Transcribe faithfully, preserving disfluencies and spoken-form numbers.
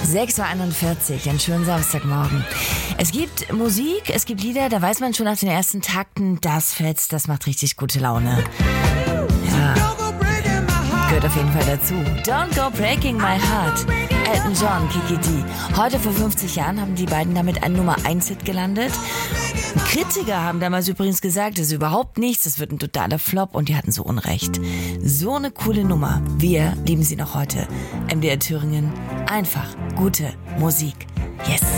sechs Uhr einundvierzig, einen schönen Samstagmorgen. Es gibt Musik, es gibt Lieder, da weiß man schon nach den ersten Takten, das fetzt, das macht richtig gute Laune. Ja, gehört auf jeden Fall dazu. Don't Go Breaking My Heart. Elton John, Kiki D. Heute vor fünfzig Jahren haben die beiden damit einen Nummer eins Hit gelandet. Kritiker haben damals übrigens gesagt, das ist überhaupt nichts, das wird ein totaler Flop, und die hatten so Unrecht. So eine coole Nummer. Wir lieben sie noch heute. M D R Thüringen. Einfach gute Musik. Yes.